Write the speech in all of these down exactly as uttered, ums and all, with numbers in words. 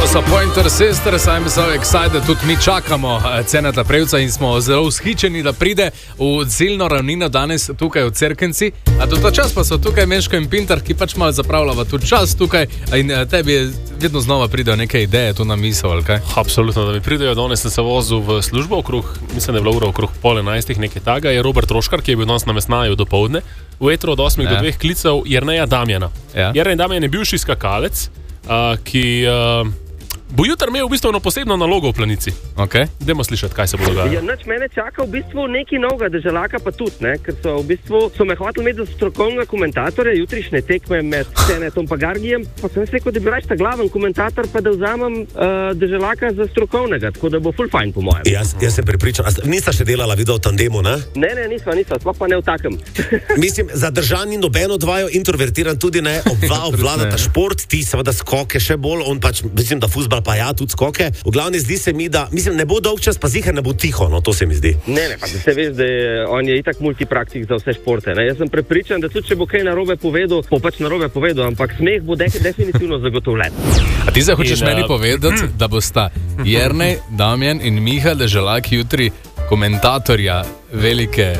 To so Pointer Sisters, I'm so excited, tudi mi čakamo Ceneta Prevca in smo zelo vzhičeni, da pride v ciljno ravnino danes tukaj v Cerkvenci. A do ta čas pa so tukaj Meško in Pintar, ki pač malo zapravljava tudi čas tukaj in tebi je vedno znova pridejo neke ideje tu na misel, ali kaj? Absolutno, da mi pridejo. Danes sem se vozil v službo okrog, mislim, da je bila ura okrog pol enajstih, nekaj taga. Je Robert Roškar, ki je bil danes na Mesnaju do povdne, v etru od osmih ja. do dveh klicev Jerneja Damjana. Ja. Jernej Damjan je bivši skakalec, uh, ki... Uh, bo jutri imel v bistvu eno posebno nalogo v Planici. Okay. Dajmo slišati, kaj se bo dogajalo. Ja, nač mene čaka v bistvu nekaj novega, Deželaka pa tudi, ne? Ker so v bistvu so me hoteli imeti za strokovnega komentatorja, jutrišnje tekme med Cenetom pa Gargijem, pa sem rekel, da bi rač ta glaven komentator, pa da vzamem uh, Deželaka za strokovnega, tako da bo full fajn po mojem. Jaz, jaz sem prepričan. Nista še delala video tandemu, ne? Ne, ne, nisva, nisva, sploh pa ne v takem. Mislim, zadržan in nobeno dvajo, introvertiran tudi ne, obva obvladata šport, ti seveda skoke še bolj, on pač, mislim, da fuzbal pa ja, tudi skoke. V glavni zdi se mi, da, mislim, ne bo dolg čas, pa zihar ne bo tiho, no, to se mi zdi. Ne, ne, pa da se veš, da je, on je itak multipraktik za vse športe, ne. Jaz sem prepričan, da tudi če bo kaj narobe povedal, bo pač narobe povedal, ampak smeh bo de- definitivno zagotovljen. A ti zdaj hočeš in, meni uh, povedati, da bosta Jernej, Damjan in Miha Deželak jutri komentatorja velike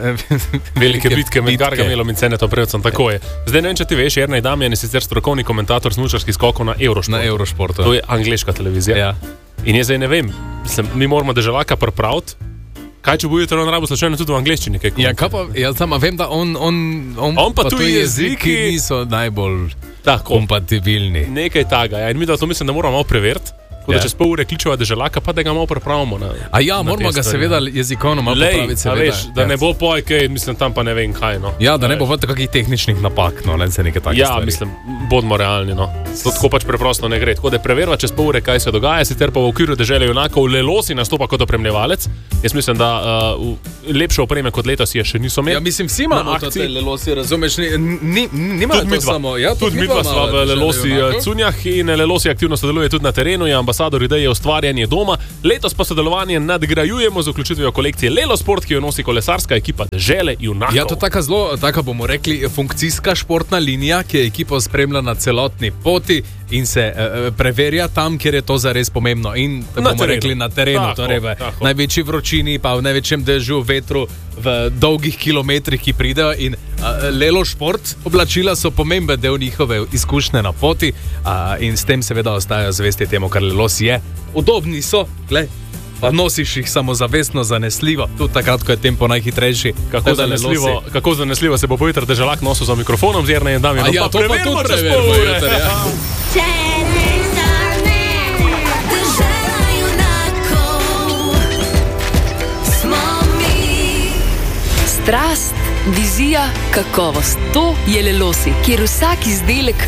velike bitke med Gargamelom in Cenetom Prevcem, tako je. Zdaj ne vem, če ti veš, Jernej Damjan je sicer strokovni komentator smučarskih skokov na Eurošportu. Na Eurošportu. To je angleška televizija. Ja. In jaz zdaj ne vem, mislim, mi moramo Deželaka pripraviti. Kaj če bo jutri on rabo slučajno tudi v angleščini? Kaj ja, kaj pa, jaz sama vem, da on, on, on, on pa, pa tu jeziki niso najbolj tako kompatibilni. Nekaj taga, ja. In mi da to mislim, da moramo malo preveriti. Tako da ja. čez pol ure kličeva Deželaka, pa da ga malo pripravimo na. A ja, moramo ga seveda jezikovno malo Lej, popraviti, seveda. Veš, da ja. ne bo poj, kaj, mislim, tam pa ne vem kaj, no. Ja, da ne bo vrta kakih tehničnih napak, no, ne se nekaj takih Ja, stvari. mislim, bodimo realni, no. To tako pač preprosto ne gre. Tako da preverva čez pol ure, kaj se dogaja, sicer pa v okviru Dežele junakov Lelosi nastopa kot opremljevalec. Jaz mislim, da uh, lepše opreme kot letos je še niso imeli. Ja, mislim, vsi imamo to te Lelosi, razumeš, ni, ni, nima to samo. Ja, tudi midva sva v Lelosi Cunjah in Lelosi aktivno sodeluje tudi na terenu, je ambasador ideje ustvarjanje doma. Letos pa sodelovanje nadgrajujemo z vključitvijo kolekcije Lelo Sport, ki jo nosi kolesarska ekipa Dežele junakov. Ja, to taka zelo, taka bomo rekli, funkcijska športna linija, ki je ekipo spremlja na celotni poti in se uh, preverja tam, kjer je to zares pomembno. In na bomo terenu. rekli na terenu, tako, torej v tako. največji vročini, pa v največjem dežju, vetru, v dolgih kilometrih, ki pridejo. In uh, Lelo Šport oblačila so pomemben del njihove izkušnje na poti uh, in s tem seveda ostajajo zvesti temu, kar Lelos je. Udobni so, glej, pa nosiš jih samozavestno, zanesljivo, tudi takrat, ko je tempo najhitrejši. Kako zanesljivo, kako zanesljivo se bo pojutri Deželak nosil za mikrofonom z Jernejem Damjanom. Ja, to pa tudi preverimo jutri, ja. Strast, vizija, kakovost. To je Lelosi, kjer vsak izdelek